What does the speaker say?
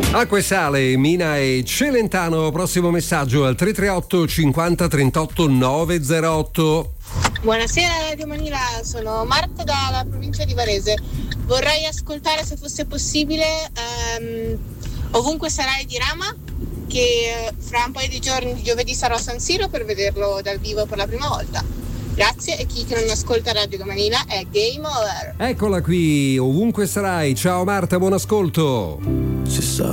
Acqua e Sale, Mina e Celentano. Prossimo messaggio al 338 50 38 908. Buonasera Radio Manila, sono Marta dalla provincia di Varese. Vorrei ascoltare, se fosse possibile, Ovunque Sarai di Rama, che fra un paio di giorni, giovedì, sarò a San Siro per vederlo dal vivo per la prima volta. Grazie, e chi che non ascolta Radio Manila è Game Over. Eccola qui, Ovunque Sarai. Ciao Marta, buon ascolto.